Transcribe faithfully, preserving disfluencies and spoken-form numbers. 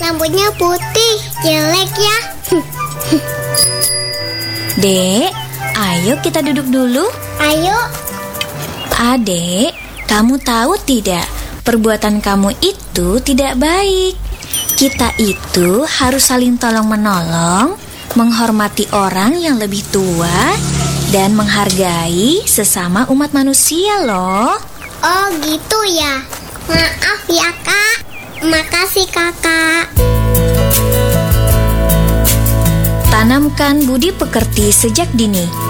rambutnya putih, jelek ya. Dek, ayo kita duduk dulu. Ayo. Adek, kamu tahu tidak, perbuatan kamu itu tidak baik. Kita itu harus saling tolong-menolong, menghormati orang yang lebih tua, dan menghargai sesama umat manusia loh. Oh gitu ya. Maaf ya kak. Makasih kakak. Tanamkan budi pekerti sejak dini.